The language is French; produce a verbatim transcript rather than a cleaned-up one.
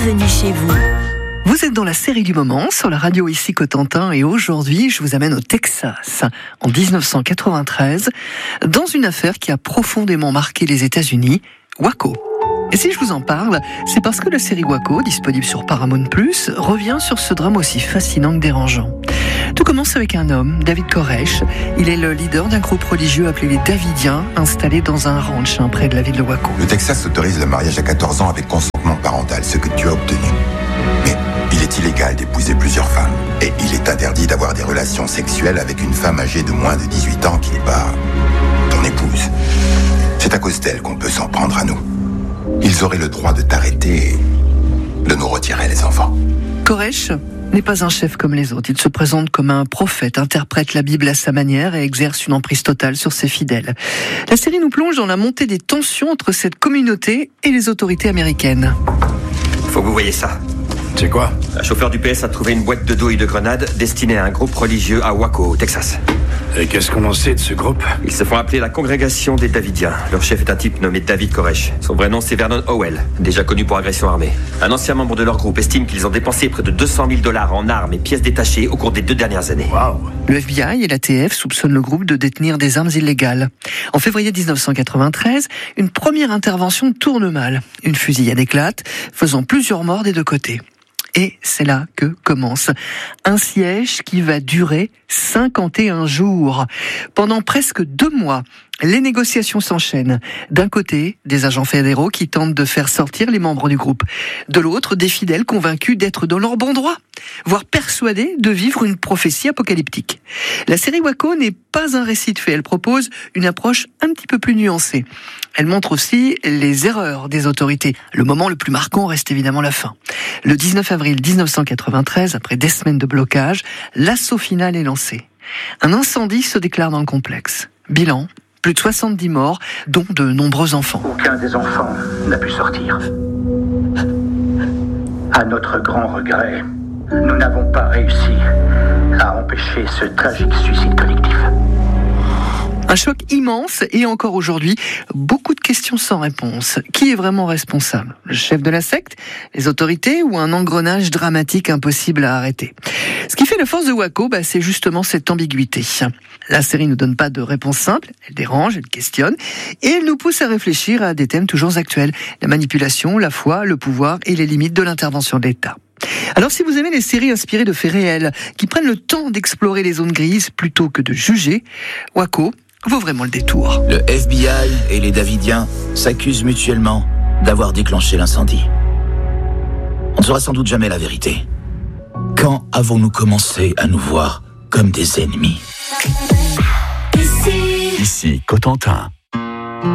bienvenue chez vous. Vous êtes dans la série du moment sur la radio ici Cotentin et aujourd'hui je vous amène au Texas en dix-neuf cent quatre-vingt-treize dans une affaire qui a profondément marqué les États-Unis, Waco. Et si je vous en parle, c'est parce que la série Waco, disponible sur Paramount plus, revient sur ce drame aussi fascinant que dérangeant. Tout commence avec un homme, David Koresh. Il est le leader d'un groupe religieux appelé les Davidiens, installé dans un ranch hein, près de la ville de Waco. Le Texas autorise le mariage à quatorze ans avec consentement parental, ce que tu as obtenu. Mais il est illégal d'épouser plusieurs femmes. Et il est interdit d'avoir des relations sexuelles avec une femme âgée de moins de dix-huit ans qui n'est pas ton épouse. C'est à cause d'elle qu'on peut s'en prendre à nous. Ils auraient le droit de t'arrêter et de nous retirer les enfants. Koresh n'est pas un chef comme les autres. Il se présente comme un prophète, interprète la Bible à sa manière et exerce une emprise totale sur ses fidèles. La série nous plonge dans la montée des tensions entre cette communauté et les autorités américaines. Faut que vous voyez ça. C'est quoi? Un chauffeur d'U P S a trouvé une boîte de dos et de grenades destinée à un groupe religieux à Waco, au Texas. Et qu'est-ce qu'on en sait de ce groupe? Ils se font appeler la Congrégation des Davidiens. Leur chef est un type nommé David Koresh. Son vrai nom, c'est Vernon Howell, déjà connu pour agression armée. Un ancien membre de leur groupe estime qu'ils ont dépensé près de deux cent mille dollars en armes et pièces détachées au cours des deux dernières années. Waouh! Le F B I et la T F soupçonnent le groupe de détenir des armes illégales. En février dix-neuf cent quatre-vingt-treize, une première intervention tourne mal. Une fusillade éclate, faisant plusieurs morts des deux côtés. Et c'est là que commence un siège qui va durer cinquante et un jours. Pendant presque deux mois, les négociations s'enchaînent. D'un côté, des agents fédéraux qui tentent de faire sortir les membres du groupe. De l'autre, des fidèles convaincus d'être dans leur bon droit, voire persuadés de vivre une prophétie apocalyptique. La série Waco n'est pas un récit de fait. Elle propose une approche un petit peu plus nuancée. Elle montre aussi les erreurs des autorités. Le moment le plus marquant reste évidemment la fin. Le dix-neuf avril dix-neuf cent quatre-vingt-treize, après des semaines de blocage, l'assaut final est lancé. Un incendie se déclare dans le complexe. Bilan, plus de soixante-dix morts, dont de nombreux enfants. Aucun des enfants n'a pu sortir. À notre grand regret, nous n'avons pas réussi à empêcher ce tragique suicide collectif. Un choc immense et encore aujourd'hui, beaucoup de questions sans réponse. Qui est vraiment responsable? Le chef de la secte, les autorités ou un engrenage dramatique impossible à arrêter? Ce qui fait la force de Waco, bah, c'est justement cette ambiguïté. La série ne donne pas de réponse simple, elle dérange, elle questionne et elle nous pousse à réfléchir à des thèmes toujours actuels. La manipulation, la foi, le pouvoir et les limites de l'intervention de l'État. Alors si vous aimez les séries inspirées de faits réels, qui prennent le temps d'explorer les zones grises plutôt que de juger, Waco vaut vraiment le détour. Le F B I et les Davidiens s'accusent mutuellement d'avoir déclenché l'incendie. On ne saura sans doute jamais la vérité. Quand avons-nous commencé à nous voir comme des ennemis? Ici, Ici, Cotentin.